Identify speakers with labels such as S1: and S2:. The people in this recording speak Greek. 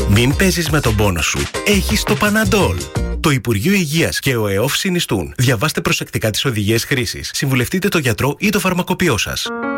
S1: Μην παίζεις με τον πόνο σου. Έχεις το Παναντόλ. Το Υπουργείο Υγείας και ο ΕΟΦ συνιστούν. Διαβάστε προσεκτικά τις οδηγίες χρήσης. Συμβουλευτείτε τον γιατρό ή το φαρμακοποιό σας.